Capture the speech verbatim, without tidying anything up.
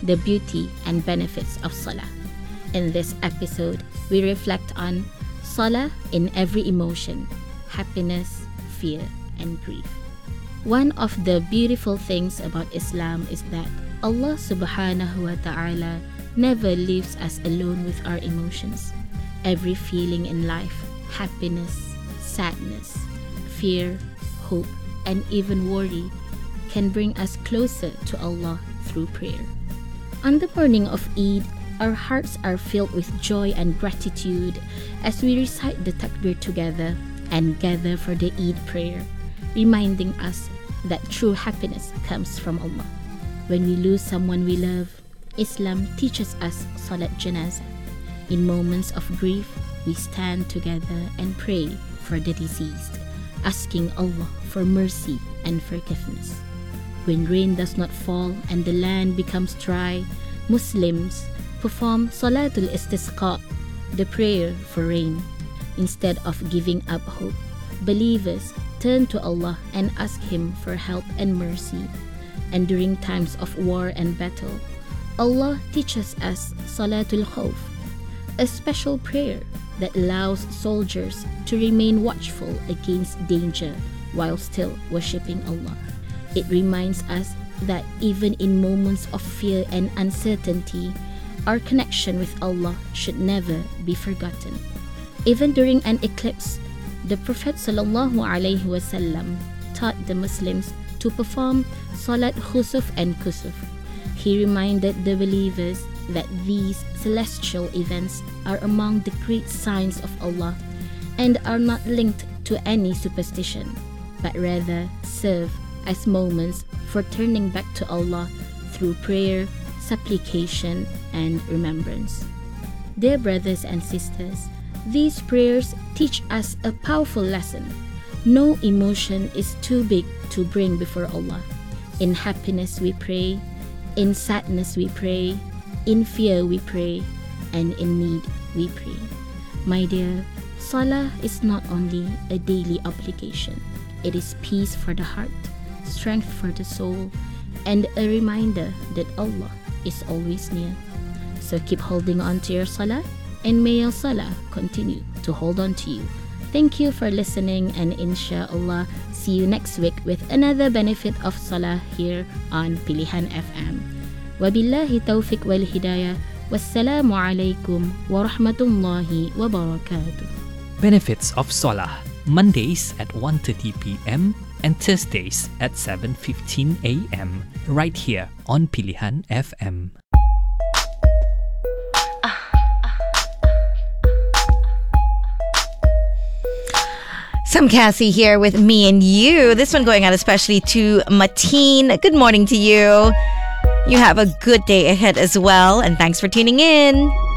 the beauty and benefits of Salah. In this episode, we reflect on Salah in every emotion, happiness, fear, and grief. One of the beautiful things about Islam is that Allah subhanahu wa ta'ala never leaves us alone with our emotions. Every feeling in life, happiness, sadness, fear, hope, and even worry can bring us closer to Allah through prayer. On the morning of Eid, our hearts are filled with joy and gratitude as we recite the takbir together and gather for the Eid prayer, reminding us that true happiness comes from Allah. When we lose someone we love, Islam teaches us Salat Janazah. In moments of grief, we stand together and pray for the deceased, asking Allah for mercy and forgiveness. When rain does not fall and the land becomes dry, Muslims perform Salatul Istisqa, the prayer for rain. Instead of giving up hope, believers turn to Allah and ask Him for help and mercy. And during times of war and battle, Allah teaches us Salatul Khawf, a special prayer that allows soldiers to remain watchful against danger while still worshipping Allah. It reminds us that even in moments of fear and uncertainty, our connection with Allah should never be forgotten. Even during an eclipse, the Prophet sallallahu alaihi wasallam taught the Muslims to perform Salat Khusuf and Kusuf. He reminded the believers that these celestial events are among the great signs of Allah and are not linked to any superstition, but rather serve as moments for turning back to Allah through prayer, supplication, and remembrance. Dear brothers and sisters, these prayers teach us a powerful lesson. No emotion is too big to bring before Allah. In happiness we pray, in sadness we pray, in fear we pray, and in need we pray. My dear, Salah is not only a daily obligation. It is peace for the heart, strength for the soul, and a reminder that Allah is always near. So keep holding on to your Salah, and may your Salah continue to hold on to you. Thank you for listening, and inshallah, see you next week with another benefit of Salah here on Pilihan F M. Wabillahi taufiq wal hidayah. Wassalamu alaikum wa rahmatullahi wa barakatuh. Benefits of Salah, Mondays at one thirty p.m. and Thursdays at seven fifteen a.m. right here on Pilihan F M. Sam Cassie here with Me and You. This one going out especially to Mateen. Good morning to you. You have a good day ahead as well, and thanks for tuning in.